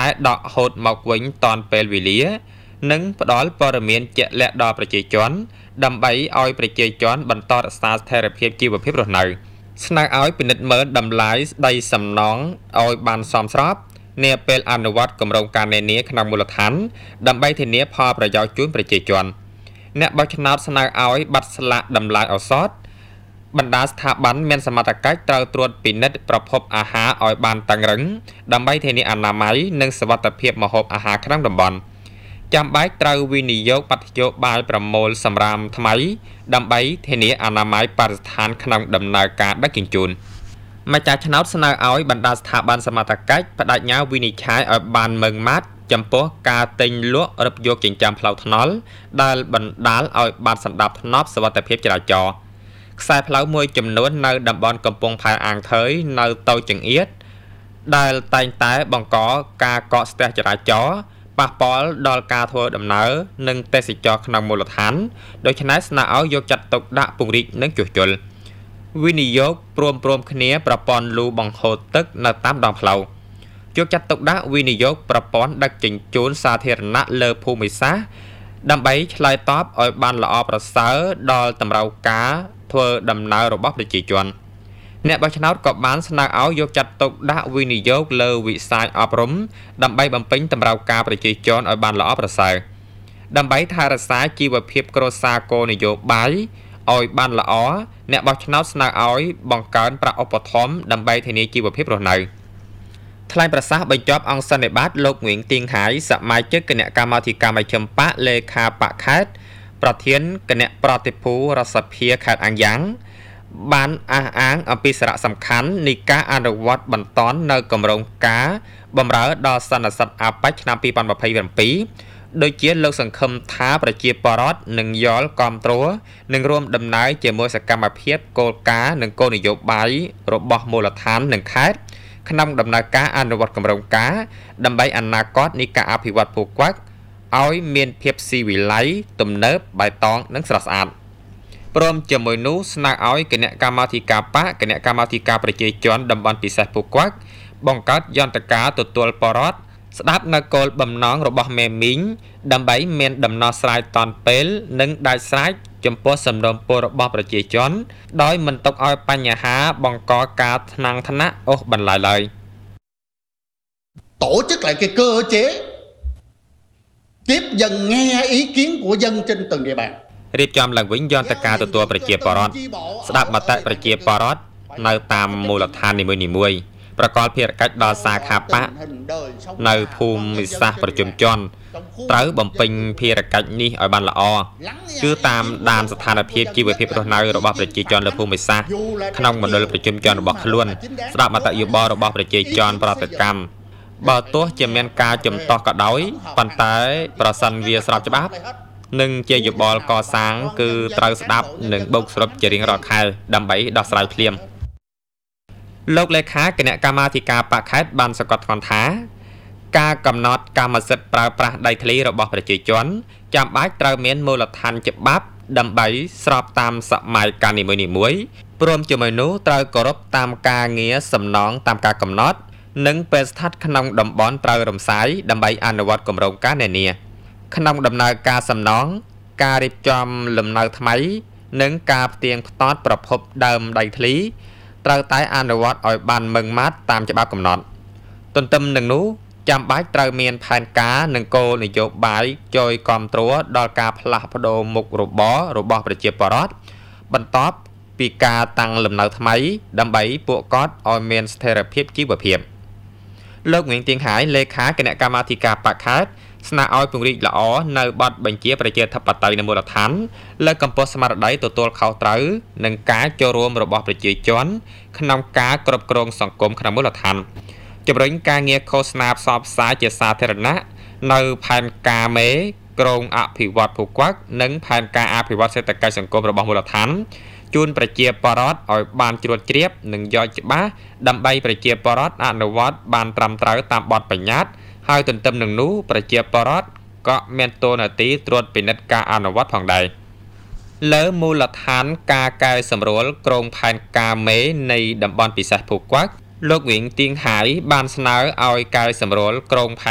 តែដកហូតមកវិញតនពេលវេលានិងផ្ដល់ព័ត៌មានជាក់លាក់ដល់ប្រជាជនដើម្បីឲ្យប្រជាជនបន្តរក្សាស្ថិរភាពជីវភាពរស់នៅស្នើឲ្យពិនិត្យមើលតម្លៃស្ដីសំណងឲ្យបានសមស្របនាពេលអនុវត្តគម្រោងការនានាក្នុងមូលដ្ឋានដើម្បីធានាផលប្រយោជន៍ជូនប្រជាជនអ្នកបោះឆ្នោតស្នើឲ្យបាត់ស្លាកតម្លៃឱសថបណ្ដាស្ថាប័នមានសមត្ថកិច្ចត្រូវត្រួតពិនិត្យប្រភពអាហារឲ្យបានតឹងរឹងដើម្បីធានាអនាម័យនិងសុវត្ថិភាពម្ហូបអាហារក្នុងតំបន់ចាំបាច់ត្រូវវិនិយោគបទយោបាយប្រមូលសម្រាមថ្មីដើម្បីធានាអនាម័យបរិស្ថានក្នុងដំណើរការដឹកជញ្ជូនម្ចាស់ឆ្នោតស្នើឲ្យបណ្ដាស្ថាប័នសមត្ថកិច្ចបដិញ្ញាវិនិច្ឆ័យឲ្យបានម៉ឺងម៉ាត់ចំពោះការទិញលក់រឹបយកចិញ្ចើមផ្លូវថ្នល់ដែលបណ្ដាលឲ្យបានសណ្ដាប់ធ្នាប់សុវត្ថិភាពចរាចរណ៍ខ្សែផ្លូវមួយចំនួននៅតំបន់កំពង់ផែអាងថើយនៅតូចចង្អៀតដែលតែងតែបង្កការកកស្ទះចរាចរណ៍ប៉ះពាល់ដល់ការធ្វើដំណើរនិងទេសចរក្នុងមូលដ្ឋានដូច្នេះស្នើឲ្យយកចាត់ទុកដាក់ពង្រីកនិងជួសជុលវិនិយោគព្រមគ្នាប្រព័ន្ធលូបង្ហូរទឹកនៅតាមដងផ្លូវយកចាត់ទុកដាក់វិនិយោគប្រព័ន្ធដឹកជញ្ជូនសាធារណៈលើភូមិសាស្ត្រដើម្បីឆ្លើយតបឲ្យបានល្អប្រសើរដល់តម្រូវការធ្វើដំណើររបស់ប្រជាជនអ្នកបោះឆ្នោតក៏បានស្នើឲ្យយកចាត់ទុកដាក់វិនិយោគលើវិស័យអប់រំដើម្បីបំពេញតម្រូវការប្រជាជនឲ្យបានល្អប្រសើរដើម្បីថែរក្សាជីវភាពគ្រួសារគោលនយោបាយឲ្យបានល្អអ្នកបោះឆ្នោតស្នើឲ្យបង្កើនប្រាក់ឧបត្ថម្ភដើម្បីធានាជីវភាពរស់នៅថ្លែងប្រសាសន៍បញ្ចប់អង្គសន្និបាតលោកងៀងទៀងហាយសមាជិកគណៈកម្មាធិការមជ្ឈិមបកលេខាបកខេត្តប្រធានគណៈប្រតិភូរដ្ឋសភាខេត្តអាំងយ៉ាងបានអះអាងអំពីសារៈសំខាន់នៃការអនុវត្តបន្តនៅគម្រោងការបម្រើដល់សន្និសីទអាប៉ែកឆ្នាំ2027ដូចជាលោកសង្ឃឹមថាប្រជាពលរដ្ឋនឹងយល់គាំទ្រនិងរួមដំណើរជាមួយសកម្មភាពគោលការណ៍និងគោលនយោបាយរបស់មូលដ្ឋាននិងខេត្តក្នុងដំណើរការអនុវត្តគម្រោងការដើម្បីអនាគតនៃការអភិវឌ្ឍភូខ្វាក់ឲ្យមានភាពស៊ីវិល័យទំនើបបៃតងនិងស្រស់ស្អាតព្រមជាមួយនោះស្នើឲ្យគណៈកម្មាធិការបកគណៈកម្មាធិការប្រជាជនតំបន់ពិសេសភូខ្វាក់បង្កើតយន្តការទទួលបរដ្ឋស្ដាប់នៅគោលបំណងរបស់មេមីងដើម្បីមានដំណោះស្រាយតាន់ពេលនិងដាច់ស្រេចចំពោះសំណុំពររបស់ប្រជាជនដោយមិនទុកឲ្យបញ្ហាបង្កការថ្នាំងថ្នាក់អូសបន្លាយឡើយ Tổ chức lại cái cơ chế tiếp dân nghe ý kiến của dân trên từng địa bàn រៀបចំឡើងវិញយន្តការទទួលប្រជាពលរដ្ឋស្ដាប់មតិប្រជាពលរដ្ឋនៅតាមមូលដ្ឋាននីមួយៗប្រកបភារកិច្ចដល់សាខាបកនៅភូមិសាស្ត្រប្រជុំជនត្រូវបំពេញភារកិច្ចនេះឲ្យបានល្អគឺតាមដានស្ថានភាពជីវភាពរស់នៅរបស់ប្រជាជនលើភូមិសាស្ត្រក្នុងមណ្ឌលប្រជុំជនរបស់ខ្លួនស្ដាប់មតិយោបល់របស់ប្រជាជនប្រតិកម្មបើទោះជាមានការជំទាស់ក៏ដោយប៉ុន្តែប្រសិនវាស្របច្បាប់និងជាយោបល់កសាងគឺត្រូវស្ដាប់និងបូកសរុបជារៀងរាល់ខែដើម្បីដោះស្រាយភ្លាមលោកលេខាគណៈកម្មាធិការបកខេត្តបានសង្កត់ធ្ងន់ថាការកំណត់កម្មសិទ្ធិប្រើប្រាស់ដីធ្លីរបស់ប្រជាជនចាំបាច់ត្រូវមានមូលដ្ឋានច្បាប់ដើម្បីស្របតាមសម័យកាលនីមួយៗព្រមជាមួយនោះត្រូវគោរពតាមការងារសំណងតាមការកំណត់និងពេលស្ថិតក្នុងតំបន់ត្រូវរំសាយដើម្បីអនុវត្តគម្រោងការនានាក្នុងដំណើរការសំណងការរៀបចំលំនៅថ្មីនិងការផ្ទៀងផ្ទាត់ប្រភពដើមដីធ្លីត្រូវតែអនុវត្តឲ្យបានម៉ឺងម៉ាត់តាមច្បាប់កំណត់ទន្ទឹមនឹងនោះចាំបាច់ត្រូវមានផែនការនិងគោលនយោបាយជួយគ្រប់គ្រងដល់ការផ្លាស់ប្ដូរមុខរបររបស់ប្រជាពលរដ្ឋបន្ទាប់ពីការតាំងលំនៅថ្មីដើម្បីពួកគាត់ឲ្យមានស្ថិរភាពជីវភាពលោកងៀងទៀងហាយលេខាគណៈកម្មាធិការបកខេត្តស្នើឲ្យពង្រីកល្អនៅបទបញ្ជាប្រជាធិបតេយ្យនៅមូលដ្ឋានលើកកម្ពស់ស្មារតីទទួលខុសត្រូវនិងការចូលរួមរបស់ប្រជាជនក្នុងការគ្រប់គ្រងសង្គមក្នុងមូលដ្ឋានជំរុញការងារឃោសនាផ្សព្វផ្សាយជាសាធារណៈនៅផែនការមេក្រងអភិវឌ្ឍភូខ្វាក់និងផែនការអភិវឌ្ឍសេដ្ឋកិច្ចសង្គមរបស់មូលដ្ឋានជូនប្រជាពលរដ្ឋឲ្យបានជ្រួតជ្រាបនិងយល់ច្បាស់ដើម្បីប្រជាពលរដ្ឋអនុវត្តបានត្រឹមត្រូវតាមបទបញ្ញត្តិហើយទន្ទឹមនឹងនោះប្រជាពលរដ្ឋក៏មានតួនាទីត្រួតពិនិត្យការអនុវត្តផងដែរលើមូលដ្ឋានការកែសម្រួលក្រងផែនការមេនៃតំបន់ពិសេសភូខ្វាក់លោកវិញទៀងហាយបានស្នើឲ្យកែសម្រួលក្រងផែ